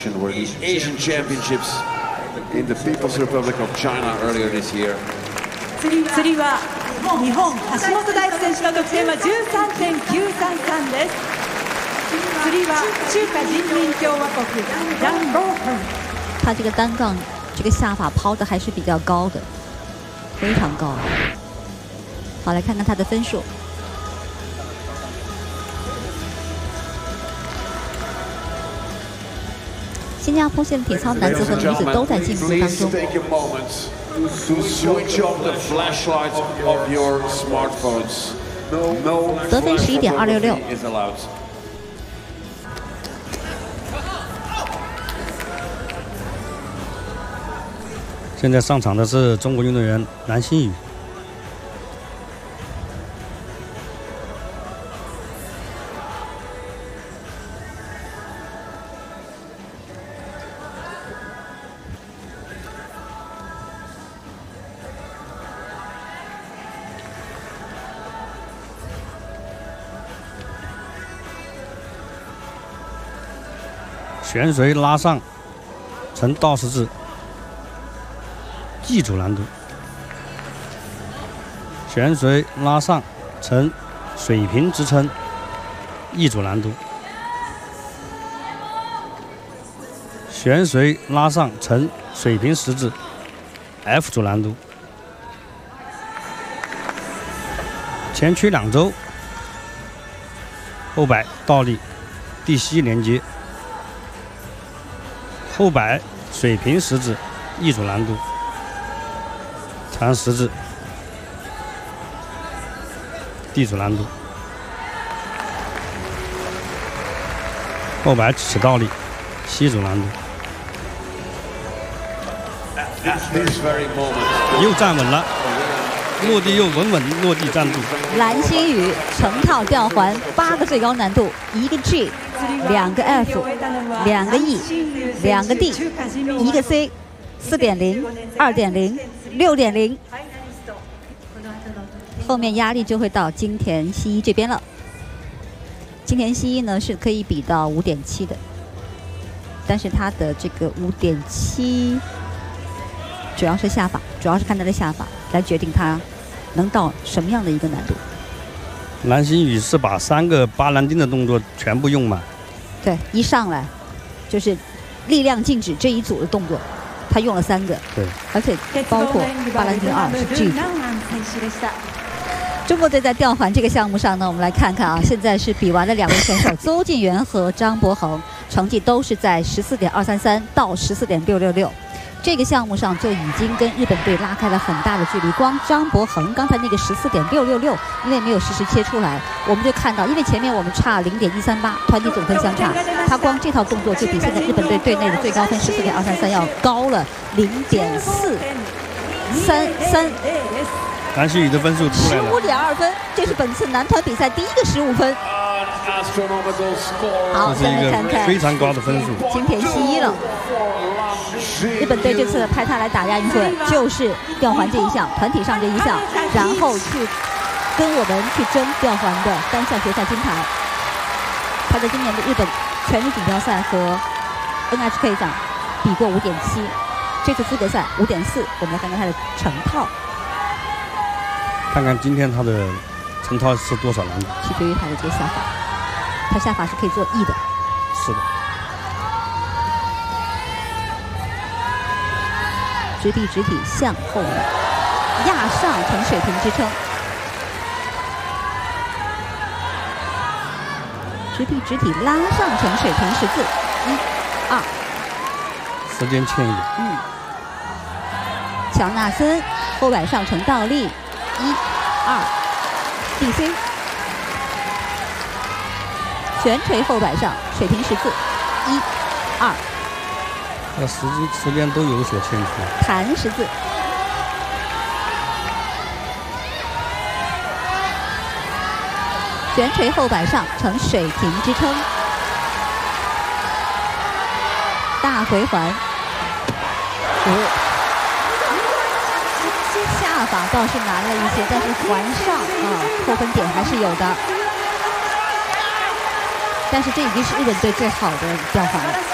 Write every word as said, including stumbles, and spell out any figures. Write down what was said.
Were the Asian Championships in the People's Republic of China earlier this year. 釣りは日本橋本大輝選手の得点は じゅうさんてんきゅうさんさん です。釣りは中華人民共和国张罗恒。 他这个单杠这个下法抛的还是比较高的，非常高。好，来看看他的分数。 新加坡现在体操男子和女子都在进步当中。得分十一点二六六。 现在上场的是中国运动员蓝星宇。 旋随拉上，呈倒十字，记住难度。旋随拉上，呈水平支撑，一组难度。旋随拉上，呈水平十字 ，F 组难度。前屈两周，后摆倒立，第膝连接。 后摆水平十字，一组难度，长十字，地组难度，后摆起倒立，西组难度，又站稳了，落地又稳稳落地站住。 蓝星宇成套吊环，八个最高难度，一个 G， 两个 F， 两个 E。 两个 D， 一个 C， 四点零、二点零、六点零，后面压力就会到金田希一这边了。金田希一呢是可以比到五点七的，但是他的这个五点七主要是下法，主要是看他的下法来决定他能到什么样的一个难度。 蓝星宇是把三个巴兰丁的动作全部用满， 对，一上来就是。 力量静止这一组的动作，他用了三个， 对， 而且包括巴兰丁二是 G 组。中国队在吊环这个项目上呢，我们来看看啊，现在是比完了两位选手邹敬源和张博恒，成绩都是在十四点二三三到十四点六六六。这个项目上就已经跟日本队拉开了很大的距离。光张博恒刚才那个十四点六六六，因为没有实时切出来，我们就看到，因为前面我们差零点一三八，团体总分相差，他光这套动作就比现在日本队队内的最高分十四点二三三要高了零点四三三。 蓝星宇的分数出来了， 十五点二分，这是本次男团比赛第一个十五分。好，再来看看非常高的分数， 金田希一了。 日本队这次派他来打亚运会，就是吊环这一项，团体上这一项，然后去跟我们去争吊环的单项决赛金牌。他在今年的日本全日锦标赛和 N H K 上比过五点七，这次资格赛五点四。我们来看看他的成套， 看看今天他的成套是多少难度？ 取决于他的这个下法，他下法是可以做 E 的。 是的。 直臂直体向后压上成水平支撑，直臂直体拉上成水平十字，一、二。 时间欠一点。 嗯。乔纳森后摆上成倒立，一、二。D C。悬垂后摆上水平十字，一、二。 那时间时间都有所欠缺。 弹十字，悬垂后摆上成水平支撑，大回环，五。下法倒是难了一些，但是环上啊扣分点还是有的。但是这已经是日本队最好的吊环了。